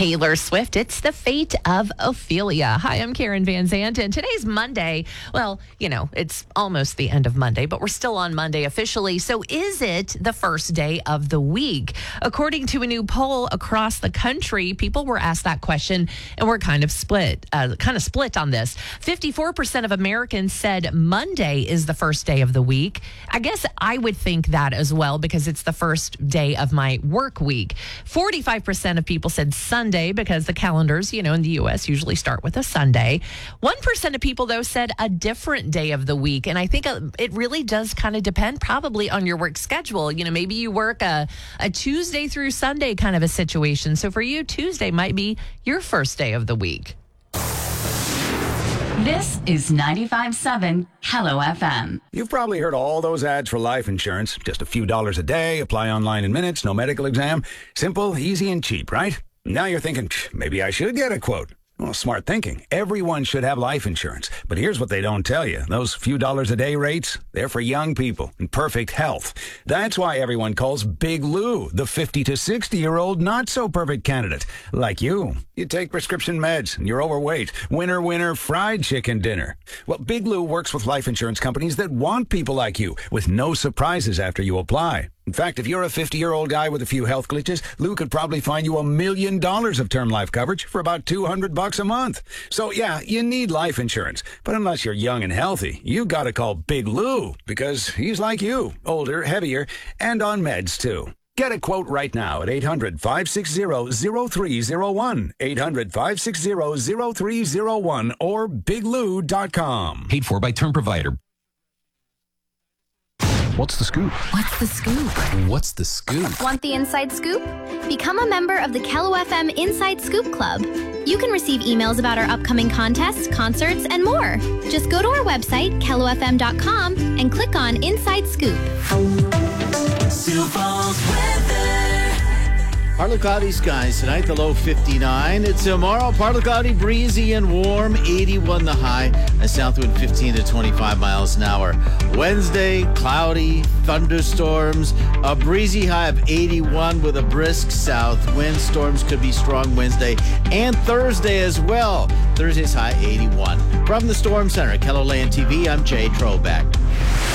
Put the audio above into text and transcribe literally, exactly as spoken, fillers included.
Taylor Swift, it's the fate of Ophelia. Hi, I'm Karen Van Zandt, and today's Monday. Well, you know, it's almost the end of Monday, but we're still on Monday officially. So is it the first day of the week? According to a new poll across the country, people were asked that question, and we're kind of split, uh, kind of split on this. fifty-four percent of Americans said Monday is the first day of the week. I guess I would think that as well because it's the first day of my work week. forty-five percent of people said Sunday because the calendars, you know, in the U S usually start with a Sunday. one percent of people, though, said a different day of the week. And I think it really does kind of depend probably on your work schedule. You know, maybe you work a, a Tuesday through Sunday kind of a situation. So for you, Tuesday might be your first day of the week. This is ninety-five point seven Hello F M. You've probably heard all those ads for life insurance. Just a few dollars a day, apply online in minutes, no medical exam. Simple, easy, and cheap, right? Now you're thinking, maybe I should get a quote. Well, smart thinking. Everyone should have life insurance. But here's what they don't tell you. Those few dollars a day rates, they're for young people in perfect health. That's why everyone calls Big Lou the fifty to sixty-year-old not-so-perfect candidate. Like you. You take prescription meds and you're overweight. Winner, winner, fried chicken dinner. Well, Big Lou works with life insurance companies that want people like you with no surprises after you apply. In fact, if you're a fifty-year-old guy with a few health glitches, Lou could probably find you a million dollars of term life coverage for about two hundred bucks a month. So, yeah, you need life insurance. But unless you're young and healthy, you got to call Big Lou because he's like you, older, heavier, and on meds, too. Get a quote right now at eight hundred, five six zero, zero three zero one, eight hundred, five six zero, zero three zero one, or big lou dot com. Paid for by Term Provider. What's the scoop? What's the scoop? What's the scoop? Want the inside scoop? Become a member of the Hello F M Inside Scoop Club. You can receive emails about our upcoming contests, concerts, and more. Just go to our website, hello f m dot com, and click on Inside Scoop. Sioux Falls weather. Partly cloudy skies tonight, the low fifty-nine. It's tomorrow, partly cloudy, breezy, and warm, eighty-one the high. A south wind fifteen to twenty-five miles an hour. Wednesday, cloudy, thunderstorms, a breezy high of eighty-one with a brisk south wind. Storms could be strong Wednesday and Thursday as well. Thursday's high eighty-one. From the Storm Center, KELOLAND T V, I'm Jay Trobeck.